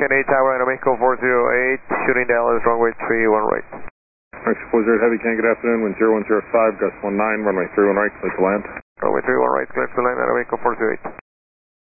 Kennedy Tower, Aeromexico 408, shooting Dallas, runway 31 right. Mexico 40 Heavy, can good afternoon, wind 0105, gust 19, runway 31 right, clear to land. Runway 31 right, clear to land, Aeromexico 408.